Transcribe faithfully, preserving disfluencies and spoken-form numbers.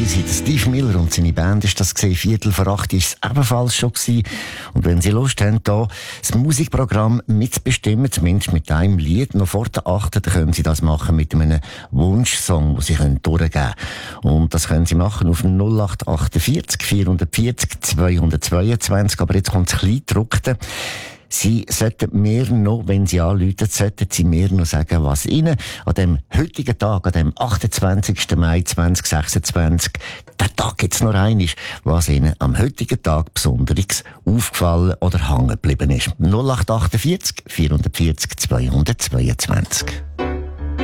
ihr seid Steve Miller und seine Band ist das gesehen. Viertel vor acht ist es ebenfalls schon gewesen. Und wenn Sie Lust haben, hier das Musikprogramm mitzubestimmen, zumindest mit einem Lied noch vor der achten, dann können Sie das machen mit einem Wunschsong, den Sie können durchgeben können. Und das können Sie machen auf null acht achtundvierzig vierhundertvierzig zweihundertzweiundzwanzig. Aber jetzt kommt das Kleingedruckte. Sie sollten mir noch, wenn Sie anrufen, sollten Sie mir noch sagen, was Ihnen an dem heutigen Tag, an dem achtundzwanzigsten Mai zweitausendsechsundzwanzig, der Tag jetzt noch rein ist, was Ihnen am heutigen Tag Besonderes aufgefallen oder hängen geblieben ist. null acht achtundvierzig vierhundertvierzig zweihundertzweiundzwanzig.